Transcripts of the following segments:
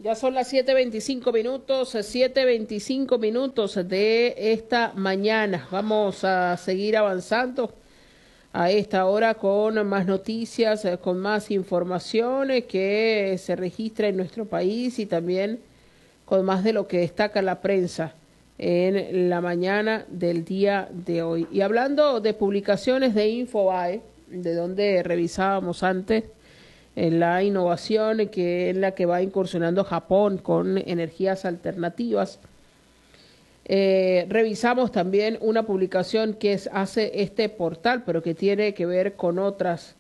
Ya son las 7:25 minutos de esta mañana. Vamos a seguir avanzando a esta hora con más noticias, con más información que se registra en nuestro país y también con más de lo que destaca la prensa en la mañana del día de hoy. Y hablando de publicaciones de Infobae, de donde revisábamos antes, en la innovación en la que va incursionando Japón con energías alternativas. Revisamos también una publicación que hace este portal, pero que tiene que ver con otras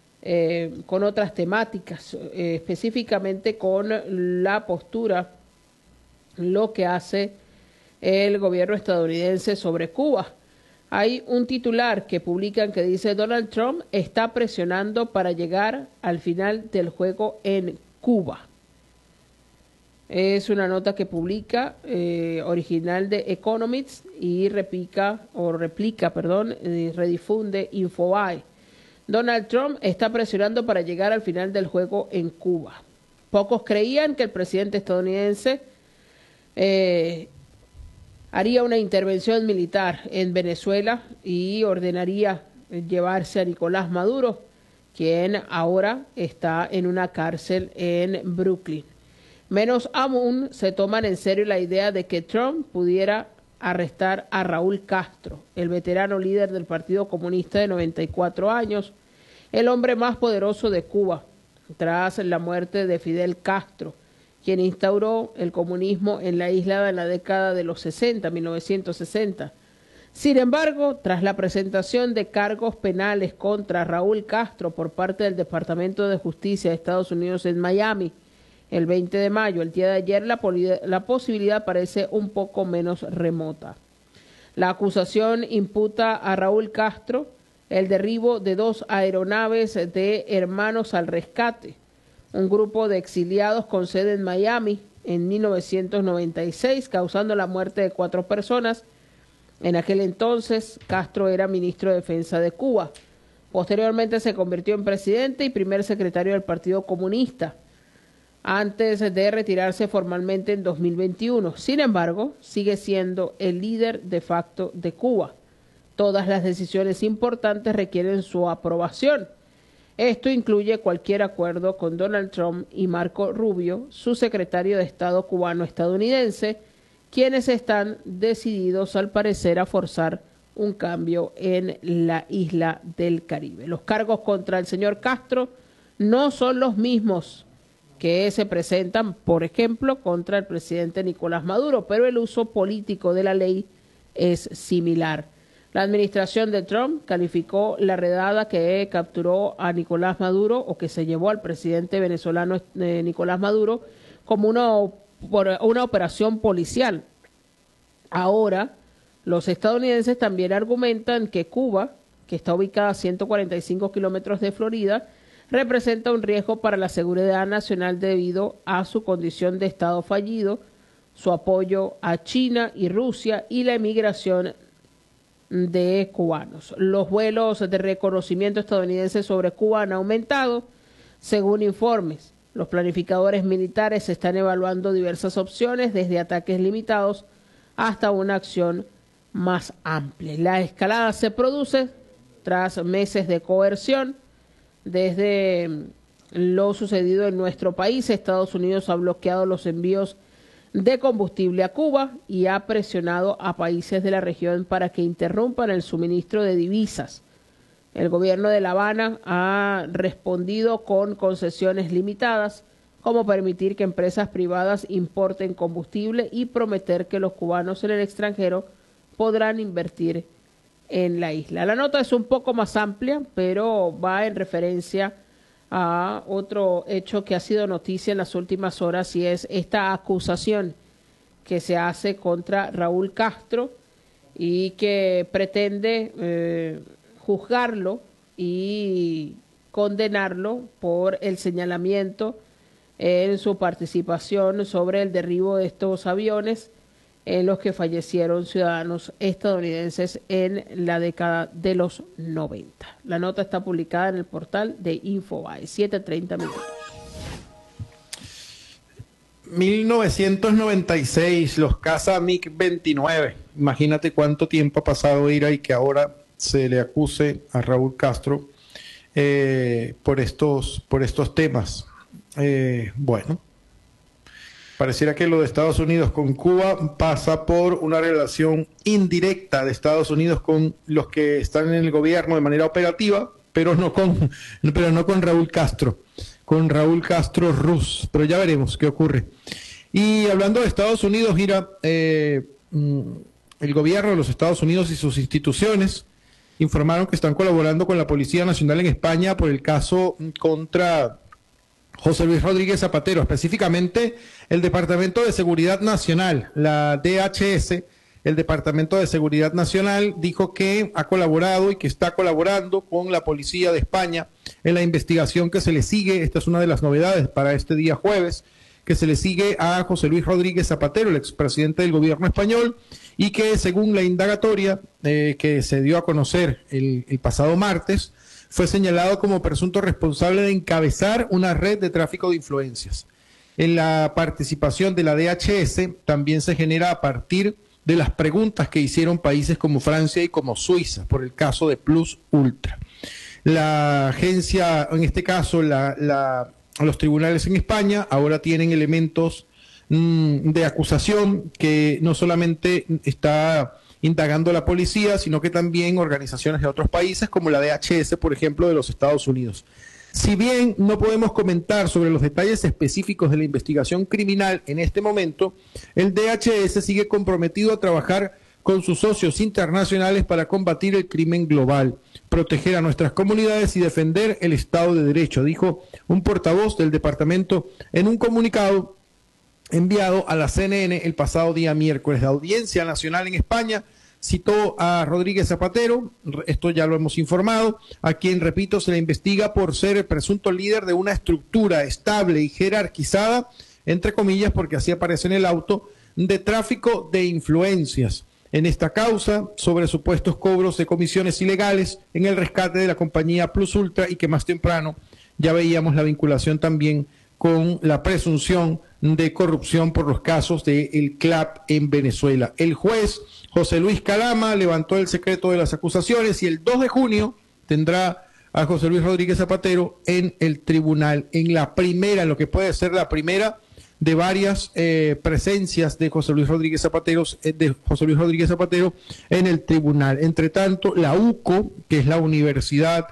temáticas, específicamente con la postura, lo que hace el gobierno estadounidense sobre Cuba. Hay un titular que publican que dice: Donald Trump está presionando para llegar al final del juego en Cuba. Es una nota que publica original de Economist y redifunde Infobae. Donald Trump está presionando para llegar al final del juego en Cuba. Pocos creían que el presidente estadounidense haría una intervención militar en Venezuela y ordenaría llevarse a Nicolás Maduro, quien ahora está en una cárcel en Brooklyn. Menos aún se toman en serio la idea de que Trump pudiera arrestar a Raúl Castro, el veterano líder del Partido Comunista de 94 años, el hombre más poderoso de Cuba, tras la muerte de Fidel Castro, quien instauró el comunismo en la isla en la década de los 1960. Sin embargo, tras la presentación de cargos penales contra Raúl Castro por parte del Departamento de Justicia de Estados Unidos en Miami, el 20 de mayo, el día de ayer, la posibilidad parece un poco menos remota. La acusación imputa a Raúl Castro el derribo de 2 aeronaves de Hermanos al Rescate, un grupo de exiliados con sede en Miami en 1996, causando la muerte de 4 personas. En aquel entonces, Castro era ministro de Defensa de Cuba. Posteriormente se convirtió en presidente y primer secretario del Partido Comunista, antes de retirarse formalmente en 2021. Sin embargo, sigue siendo el líder de facto de Cuba. Todas las decisiones importantes requieren su aprobación. Esto incluye cualquier acuerdo con Donald Trump y Marco Rubio, su secretario de Estado cubano-estadounidense, quienes están decididos, al parecer, a forzar un cambio en la isla del Caribe. Los cargos contra el señor Castro no son los mismos que se presentan, por ejemplo, contra el presidente Nicolás Maduro, pero el uso político de la ley es similar. La administración de Trump calificó la redada que capturó a Nicolás Maduro, o que se llevó al presidente venezolano Nicolás Maduro, como una operación policial. Ahora, los estadounidenses también argumentan que Cuba, que está ubicada a 145 kilómetros de Florida, representa un riesgo para la seguridad nacional debido a su condición de Estado fallido, su apoyo a China y Rusia y la emigración de cubanos. Los vuelos de reconocimiento estadounidenses sobre Cuba han aumentado, según informes. Los planificadores militares están evaluando diversas opciones, desde ataques limitados hasta una acción más amplia. La escalada se produce tras meses de coerción. Desde lo sucedido en nuestro país, Estados Unidos ha bloqueado los envíos de combustible a Cuba y ha presionado a países de la región para que interrumpan el suministro de divisas. El gobierno de La Habana ha respondido con concesiones limitadas, como permitir que empresas privadas importen combustible y prometer que los cubanos en el extranjero podrán invertir en la isla. La nota es un poco más amplia, pero va en referencia a otro hecho que ha sido noticia en las últimas horas, y es esta acusación que se hace contra Raúl Castro y que pretende juzgarlo y condenarlo por el señalamiento en su participación sobre el derribo de estos aviones en los que fallecieron ciudadanos estadounidenses en la década de los 90. La nota está publicada en el portal de Infobae, 7:30 minutos. 1996, los caza MiG-29. Imagínate cuánto tiempo ha pasado, Ira, y que ahora se le acuse a Raúl Castro por estos temas. Bueno, pareciera que lo de Estados Unidos con Cuba pasa por una relación indirecta de Estados Unidos con los que están en el gobierno de manera operativa, pero no con Raúl Castro, con Raúl Castro Ruz. Pero ya veremos qué ocurre. Y hablando de Estados Unidos, mira, el gobierno de los Estados Unidos y sus instituciones informaron que están colaborando con la Policía Nacional en España por el caso contra José Luis Rodríguez Zapatero, específicamente el Departamento de Seguridad Nacional, la DHS. El Departamento de Seguridad Nacional dijo que ha colaborado y que está colaborando con la Policía de España en la investigación que se le sigue. Esta es una de las novedades para este día jueves, que se le sigue a José Luis Rodríguez Zapatero, el expresidente del gobierno español, y que según la indagatoria que se dio a conocer el pasado martes, fue señalado como presunto responsable de encabezar una red de tráfico de influencias. En la participación de la DHS también se genera a partir de las preguntas que hicieron países como Francia y como Suiza por el caso de Plus Ultra. La agencia, en este caso los tribunales en España, ahora tienen elementos de acusación que no solamente está indagando la policía, sino que también organizaciones de otros países como la DHS, por ejemplo, de los Estados Unidos. Si bien no podemos comentar sobre los detalles específicos de la investigación criminal en este momento, el DHS sigue comprometido a trabajar con sus socios internacionales para combatir el crimen global, proteger a nuestras comunidades y defender el Estado de Derecho, dijo un portavoz del departamento en un comunicado enviado a la CNN el pasado día miércoles. La Audiencia Nacional en España citó a Rodríguez Zapatero, esto ya lo hemos informado, a quien, repito, se le investiga por ser el presunto líder de una estructura estable y jerarquizada, entre comillas, porque así aparece en el auto, de tráfico de influencias. En esta causa, sobre supuestos cobros de comisiones ilegales en el rescate de la compañía Plus Ultra, y que más temprano ya veíamos la vinculación también con la presunción de corrupción por los casos del CLAP en Venezuela. El juez José Luis Calama levantó el secreto de las acusaciones y el 2 de junio tendrá a José Luis Rodríguez Zapatero en el tribunal, en lo que puede ser la primera de varias presencias de José Luis Rodríguez Zapatero en el tribunal. Entre tanto, la UCO, que es la unidad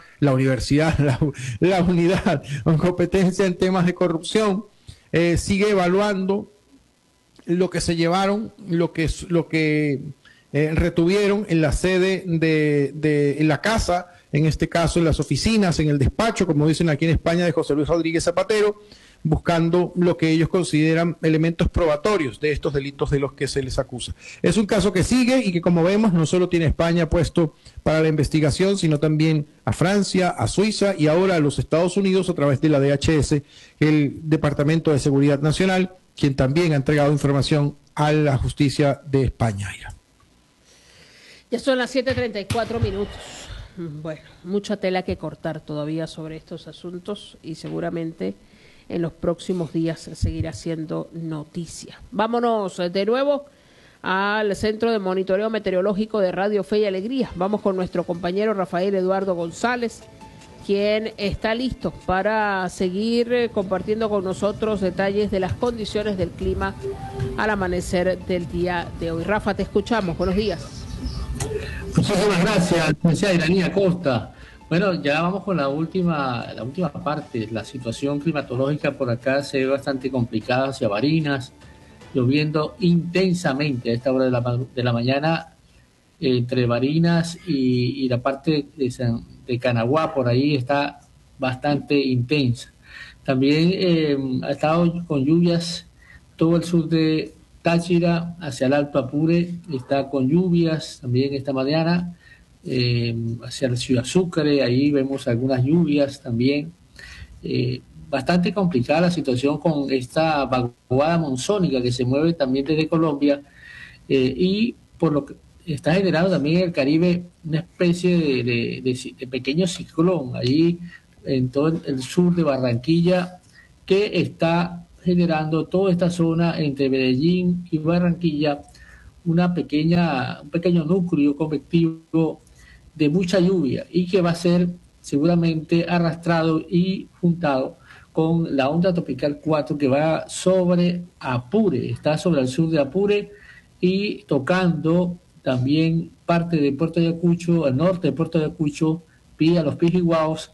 con competencia en temas de corrupción, sigue evaluando lo que se llevaron, lo que retuvieron en la sede en la casa, en este caso en las oficinas, en el despacho, como dicen aquí en España, de José Luis Rodríguez Zapatero, buscando lo que ellos consideran elementos probatorios de estos delitos de los que se les acusa. Es un caso que sigue y que, como vemos, no solo tiene España puesto para la investigación, sino también a Francia, a Suiza y ahora a los Estados Unidos a través de la DHS, el Departamento de Seguridad Nacional, quien también ha entregado información a la justicia de España. Ya son las 7:34 minutos. Bueno, mucha tela que cortar todavía sobre estos asuntos y seguramente en los próximos días seguirá siendo noticia. Vámonos de nuevo al Centro de Monitoreo Meteorológico de Radio Fe y Alegría. Vamos con nuestro compañero Rafael Eduardo González, quien está listo para seguir compartiendo con nosotros detalles de las condiciones del clima al amanecer del día de hoy. Rafa, te escuchamos. Buenos días. Muchísimas gracias, licenciada Iranía Costa. Bueno, ya vamos con la última parte. La situación climatológica por acá se ve bastante complicada hacia Barinas, lloviendo intensamente a esta hora de la mañana entre Barinas y la parte de Canaguá, por ahí está bastante intensa. También ha estado con lluvias todo el sur de Táchira hacia el Alto Apure, está con lluvias también esta mañana. Hacia la ciudad Sucre, ahí vemos algunas lluvias también. Bastante complicada la situación con esta vaguada monzónica que se mueve también desde Colombia y por lo que está generando también en el Caribe una especie de pequeño ciclón ahí en todo el sur de Barranquilla que está generando toda esta zona entre Medellín y Barranquilla un pequeño núcleo convectivo de mucha lluvia y que va a ser seguramente arrastrado y juntado con la onda tropical 4 que va sobre Apure, está sobre el sur de Apure y tocando también parte de Puerto Ayacucho, al norte de Puerto Ayacucho, a los Pijiguaos,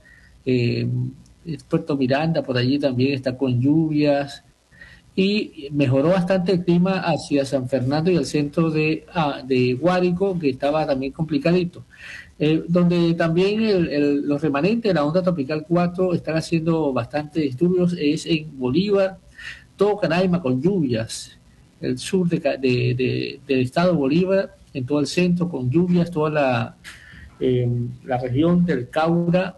Puerto Miranda, por allí también está con lluvias, y mejoró bastante el clima hacia San Fernando y el centro de Guárico, que estaba también complicadito. Donde también los remanentes de la onda tropical 4 están haciendo bastantes disturbios es en Bolívar, todo Canaima con lluvias, el sur del estado de Bolívar, en todo el centro con lluvias, toda la región del Caura,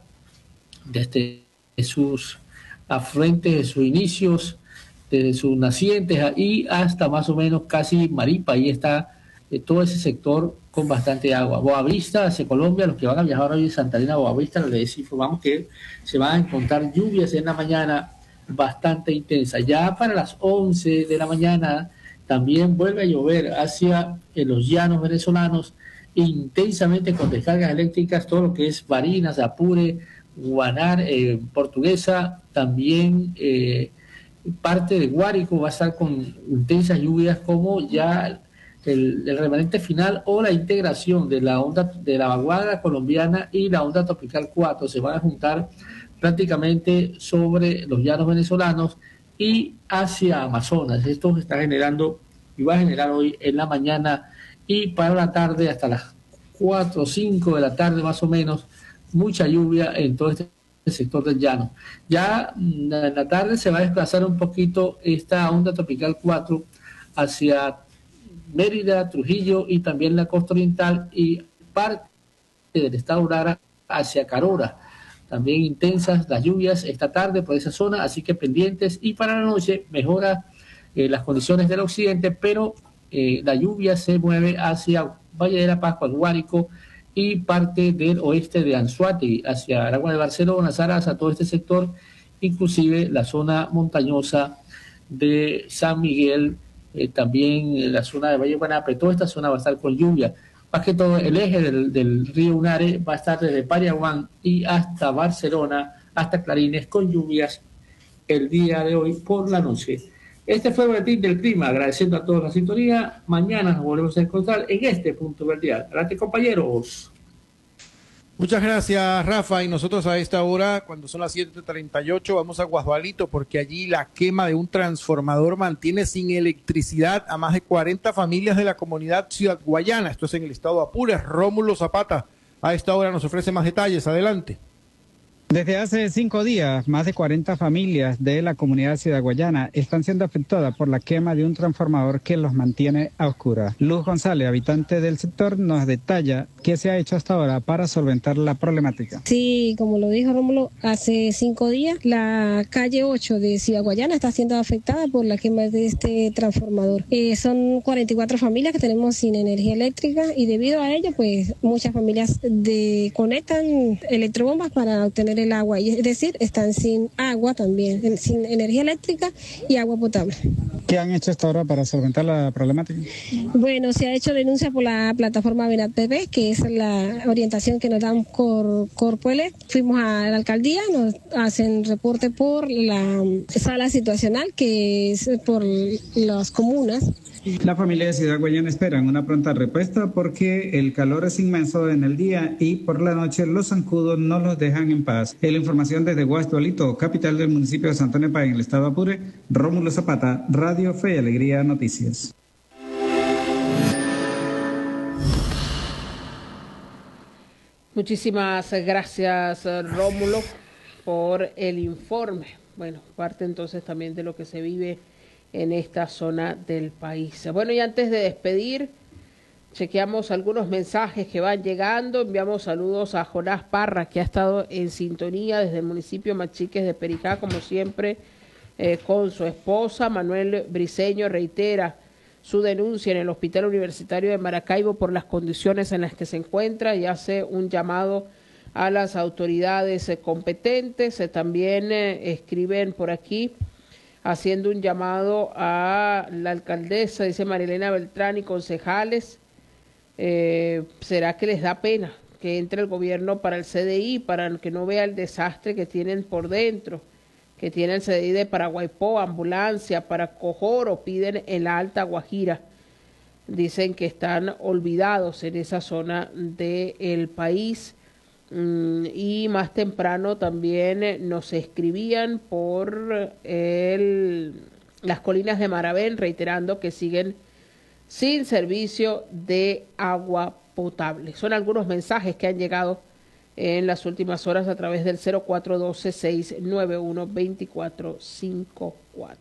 desde sus afluentes, de sus inicios, desde sus nacientes ahí hasta más o menos casi Maripa, ahí está todo ese sector con bastante agua. Boavista hacia Colombia, los que van a viajar hoy de Santarina a Boavista, les informamos que se van a encontrar lluvias en la mañana bastante intensas. Ya para las 11 de la mañana también vuelve a llover hacia los llanos venezolanos, intensamente con descargas eléctricas, todo lo que es Barinas, Apure, Guanar, Portuguesa, también parte de Guárico va a estar con intensas lluvias, como ya el remanente final o la integración de la onda de la vaguada colombiana y la onda tropical 4 se van a juntar prácticamente sobre los llanos venezolanos y hacia Amazonas. Esto está generando y va a generar hoy en la mañana y para la tarde hasta las 4 o 5 de la tarde más o menos, mucha lluvia en todo este sector del llano. Ya en la tarde se va a desplazar un poquito esta onda tropical 4 hacia Mérida, Trujillo y también la costa oriental y parte del estado Lara hacia Carora. También intensas las lluvias esta tarde por esa zona, así que pendientes. Y para la noche mejora las condiciones del occidente, pero la lluvia se mueve hacia Valle de la Pascua, Guárico y parte del oeste de Anzoátegui, hacia Aragua de Barcelona, Sarasa, todo este sector, inclusive la zona montañosa de San Miguel, también la zona de Valle Guanape, toda esta zona va a estar con lluvia. Más que todo el eje del río Unare va a estar desde Pariaguán y hasta Barcelona, hasta Clarines, con lluvias el día de hoy por la noche. Este fue el boletín del clima, agradeciendo a todos la sintonía. Mañana nos volvemos a encontrar en este punto vertical. Adelante, compañeros. Muchas gracias, Rafa. Y nosotros a esta hora, cuando son las 7:38, vamos a Guasdualito, porque allí la quema de un transformador mantiene sin electricidad a más de 40 familias de la comunidad Ciudad Guayana. Esto es en el estado de Apure. Rómulo Zapata a esta hora nos ofrece más detalles. Adelante. Desde hace 5 días, más de 40 familias de la comunidad Ciudad Guayana están siendo afectadas por la quema de un transformador que los mantiene a oscuras. Luz González, habitante del sector, nos detalla qué se ha hecho hasta ahora para solventar la problemática. Sí, como lo dijo Rómulo, hace 5 días la calle 8 de Ciudad Guayana está siendo afectada por la quema de este transformador. Son 44 familias que tenemos sin energía eléctrica y debido a ello, pues muchas familias conectan electrobombas para obtener el agua, y es decir, están sin agua también, sin energía eléctrica y agua potable. ¿Qué han hecho hasta ahora para solventar la problemática? Bueno, se ha hecho denuncia por la plataforma VENATPB, que es la orientación que nos dan Corpoelec. Fuimos a la alcaldía, nos hacen reporte por la sala situacional, que es por las comunas. La familia de Ciudad Guayana esperan una pronta respuesta porque el calor es inmenso en el día y por la noche los zancudos no los dejan en paz. En la información desde Guasdualito, capital del municipio de Santo Nepá, en el estado de Apure, Rómulo Zapata, Radio Fe y Alegría Noticias. Muchísimas gracias, Rómulo, por el informe. Bueno, parte entonces también de lo que se vive en esta zona del país. Bueno, y antes de despedir, chequeamos algunos mensajes que van llegando. Enviamos saludos a Jonás Parra, que ha estado en sintonía desde el municipio Machiques de Pericá, como siempre, con su esposa. Manuel Briceño reitera su denuncia en el Hospital Universitario de Maracaibo por las condiciones en las que se encuentra y hace un llamado a las autoridades competentes. También escriben por aquí haciendo un llamado a la alcaldesa, dice Marilena Beltrán, y concejales. ¿Será que les da pena que entre el gobierno para el CDI, para que no vea el desastre que tienen por dentro, que tiene el CDI de Paraguaypó, ambulancia, para Cojoro, piden en la Alta Guajira? Dicen que están olvidados en esa zona del país. Y más temprano también nos escribían por las colinas de Maravén, reiterando que siguen sin servicio de agua potable. Son algunos mensajes que han llegado en las últimas horas a través del 0412-691-2454.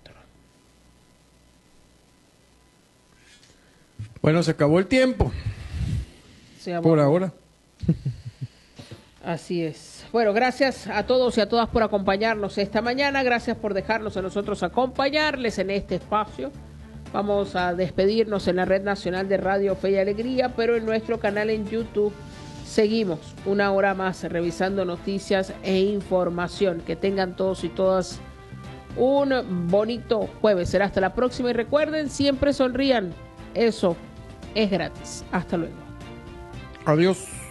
Bueno, se acabó el tiempo. Por ahora. Así es. Bueno, gracias a todos y a todas por acompañarnos esta mañana. Gracias por dejarnos a nosotros acompañarles en este espacio. Vamos a despedirnos en la Red Nacional de Radio Fe y Alegría, pero en nuestro canal en YouTube seguimos una hora más revisando noticias e información. Que tengan todos y todas un bonito jueves. Será hasta la próxima y recuerden, siempre sonrían. Eso es gratis. Hasta luego. Adiós.